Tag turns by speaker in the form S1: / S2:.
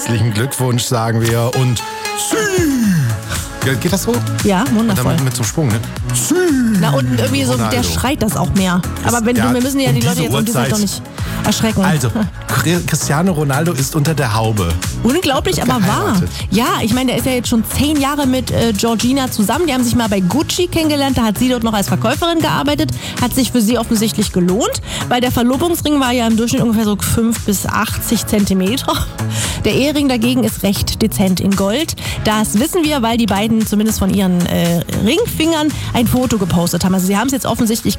S1: Herzlichen Glückwunsch, sagen wir. Und geht das so?
S2: Ja, wundervoll.
S1: Und dann mit so einem Sprung, ne?
S2: Na, und irgendwie so, der schreit das auch mehr. Aber wir müssen ja die Leute jetzt um die Zeit doch nicht erschrecken.
S1: Also, Cristiano Ronaldo ist unter der Haube.
S2: Unglaublich, aber wahr. Ja, ich meine, der ist ja jetzt schon 10 Jahre mit Georgina zusammen. Die haben sich mal bei Gucci kennengelernt. Da hat sie dort noch als Verkäuferin gearbeitet. Hat sich für sie offensichtlich gelohnt, weil der Verlobungsring war ja im Durchschnitt ungefähr so 5 bis 80 Zentimeter. Der Ehering dagegen ist recht dezent in Gold. Das wissen wir, weil die beiden zumindest von ihren Ringfingern ein Foto gepostet haben. Also sie haben es jetzt offensichtlich